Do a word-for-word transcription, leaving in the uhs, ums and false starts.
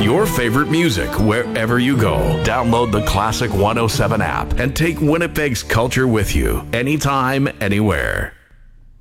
your favorite music wherever you go. Download the Classic one oh seven app and take Winnipeg's culture with you anytime, anywhere.